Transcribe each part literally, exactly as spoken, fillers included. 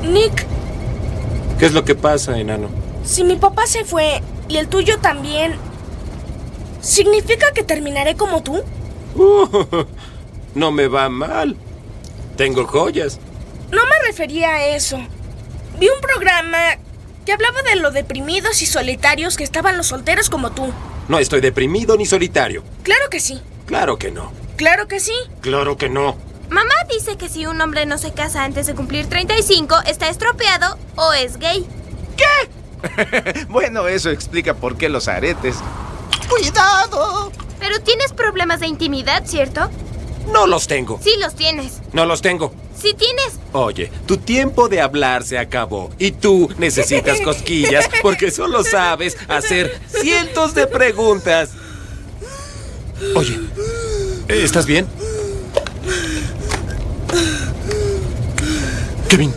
Nick. ¿Qué es lo que pasa, enano? Si mi papá se fue y el tuyo también, ¿significa que terminaré como tú? Uh, no me va mal. Tengo joyas. No me refería a eso. Vi un programa que hablaba de lo deprimidos y solitarios que estaban los solteros como tú. No estoy deprimido ni solitario. Claro que sí. Claro que no. Claro que sí. Claro que no. Mamá dice que si un hombre no se casa antes de cumplir treinta y cinco, está estropeado o es gay. ¿Qué? Bueno, eso explica por qué los aretes. ¡Cuidado! Pero tienes problemas de intimidad, ¿cierto? No los tengo. Sí los tienes. No los tengo. Sí tienes. Oye, tu tiempo de hablar se acabó. Y tú necesitas cosquillas porque solo sabes hacer cientos de preguntas. Oye, ¿estás bien? Kevin.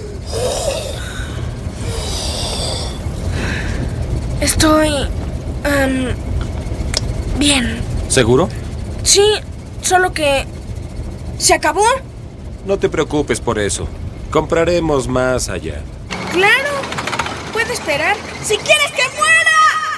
Estoy... Um, bien. ¿Seguro? Sí, solo que... ¿se acabó? No te preocupes por eso. Compraremos más allá. ¡Claro! Puede esperar. ¡Si quieres que muera!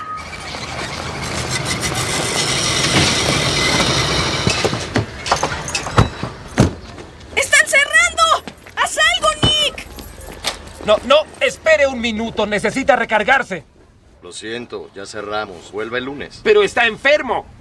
¡Están cerrando! ¡Haz algo, Nick! No, no, espere un minuto. Necesita recargarse. Lo siento, ya cerramos. Vuelve el lunes. Pero está enfermo.